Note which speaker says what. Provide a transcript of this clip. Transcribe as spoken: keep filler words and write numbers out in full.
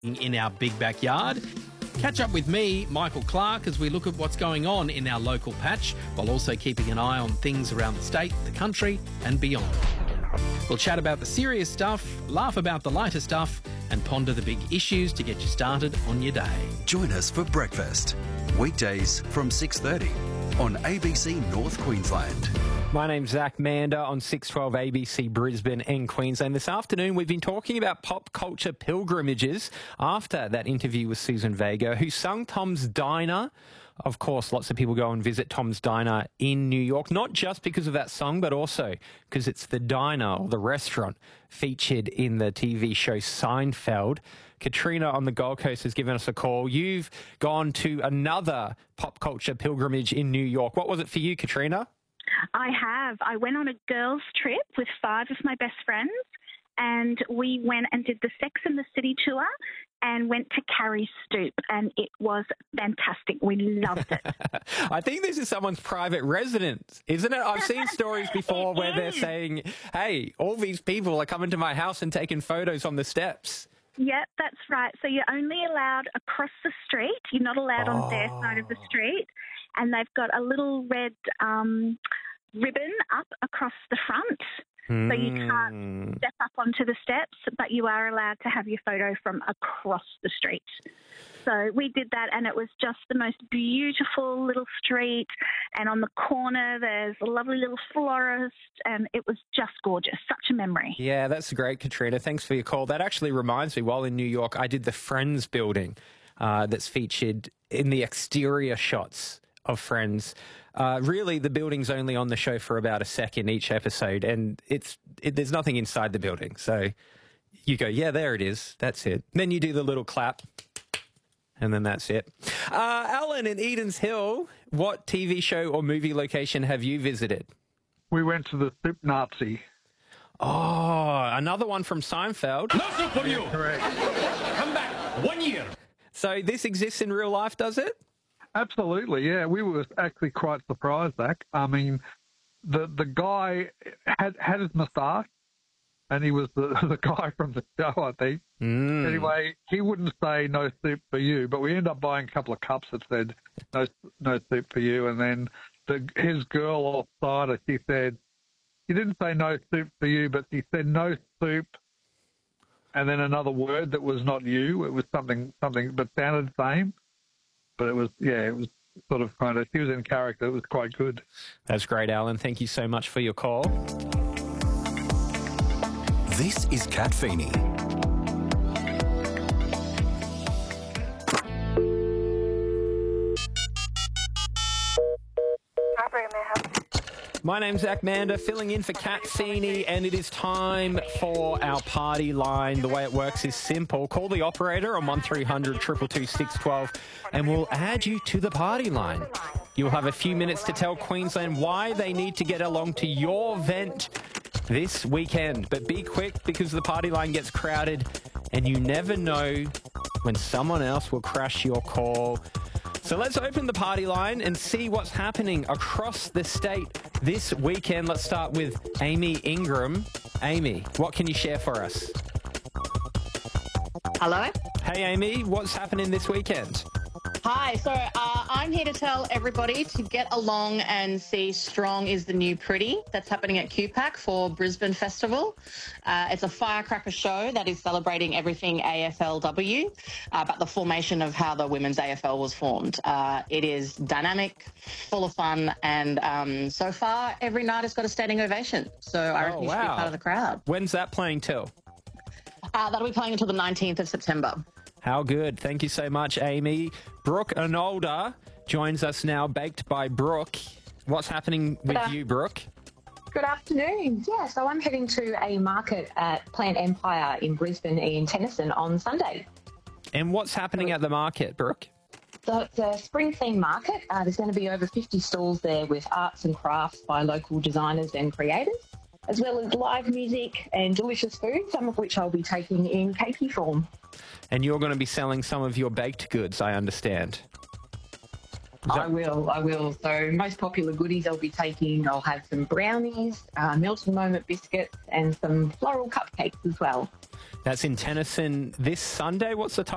Speaker 1: in our big backyard. Catch up with me, Michael Clark, as we look at what's going on in our local patch, while also keeping an eye on things around the state, the country and beyond. We'll chat about the serious stuff, laugh about the lighter stuff and ponder the big issues to get you started on your day.
Speaker 2: Join us for breakfast, weekdays from six thirty on A B C North Queensland.
Speaker 3: My name's Zach Mander on six twelve A B C Brisbane and Queensland. This afternoon we've been talking about pop culture pilgrimages after that interview with Susan Vega, who sung Tom's Diner. Of course, lots of people go and visit Tom's Diner in New York, not just because of that song, but also because it's the diner or the restaurant featured in the T V show Seinfeld. Katrina on the Gold Coast has given us a call. You've gone to another pop culture pilgrimage in New York. What was it for you, Katrina?
Speaker 4: I have. I went on a girls' trip with five of my best friends, and we went and did the Sex and the City tour and went to Carrie Stoop, and it was fantastic. We loved it.
Speaker 3: I think this is someone's private residence, isn't it? I've seen stories before where they're saying, hey, all these people are coming to my house and taking photos on the steps.
Speaker 4: Yeah, that's right. So you're only allowed across the street. You're not allowed
Speaker 3: Oh.
Speaker 4: on their side of the street. And they've got a little red um, ribbon up across the front. So you can't step up onto the steps, but you are allowed to have your photo from across the street. So we did that, and it was just the most beautiful little street. And on the corner, there's a lovely little florist, and it was just gorgeous. Such a memory.
Speaker 3: Yeah, that's great, Katrina. Thanks for your call. That actually reminds me, while in New York, I did the Friends building uh, that's featured in the exterior shots of Friends. Uh, really, the building's only on the show for about a second each episode, and it's it, there's nothing inside the building. So you go, yeah, there it is. That's it. Then you do the little clap, and then that's it. Uh, Alan in Edens Hill, what T V show or movie location have you visited?
Speaker 5: We went to the Soup Nazi.
Speaker 3: Oh, another one from Seinfeld.
Speaker 6: Nothing for you.
Speaker 5: Correct.
Speaker 6: Come back. One year.
Speaker 3: So this exists in real life, does it?
Speaker 5: Absolutely, yeah. We were actually quite surprised, Zach. I mean, the the guy had had his moustache, and he was the, the guy from the show, I think.
Speaker 3: Mm.
Speaker 5: Anyway, he wouldn't say no soup for you, but we ended up buying a couple of cups that said no no soup for you. And then the, his girl offside, she said, he didn't say no soup for you, but he said no soup, and then another word that was not you. It was something something, but sounded the same. But it was, yeah, it was sort of kind of, she was in character. It was quite good.
Speaker 3: That's great, Alan. Thank you so much for your call.
Speaker 2: This is Kat Feeney.
Speaker 3: My name's Zach Mander, filling in for Kat Feeney, and it is time for our party line. The way it works is simple. Call the operator on one three hundred two two two six one two, and we'll add you to the party line. You'll have a few minutes to tell Queensland why they need to get along to your event this weekend. But be quick, because the party line gets crowded, and you never know when someone else will crash your call. So let's open the party line and see what's happening across the state this weekend. Let's start with Amy Ingram. Amy, what can you share for us?
Speaker 7: Hello.
Speaker 3: Hey, Amy, what's happening this weekend?
Speaker 7: Hi. So uh, I'm here to tell everybody to get along and see Strong is the New Pretty. That's happening at Q PAC for Brisbane Festival. Uh, it's a firecracker show that is celebrating everything A F L W, uh, but the formation of how the women's A F L was formed. Uh, it is dynamic, full of fun, and um, so far every night has got a standing ovation. So I reckon
Speaker 3: Oh,
Speaker 7: you should be
Speaker 3: wow.
Speaker 7: part of the crowd.
Speaker 3: When's that playing till?
Speaker 7: Uh, that'll be playing until the nineteenth of September.
Speaker 3: How good. Thank you so much, Amy. Brooke Arnolda joins us now, baked by Brooke. What's happening with
Speaker 8: Uh,
Speaker 3: you, Brooke?
Speaker 8: Good afternoon. Yeah, so I'm heading to a market at Plant Empire in Brisbane in Tennyson on Sunday.
Speaker 3: And what's happening at the market, Brooke?
Speaker 8: So it's a spring theme market. Uh, there's going to be over fifty stalls there with arts and crafts by local designers and creators, as well as live music and delicious food, some of which I'll be taking in cakey form.
Speaker 3: And you're going to be selling some of your baked goods, I understand.
Speaker 8: I will, I will. So most popular goodies I'll be taking, I'll have some brownies, uh, Milton Moment biscuits and some floral cupcakes as well.
Speaker 3: That's in Tennyson this Sunday. What's the time?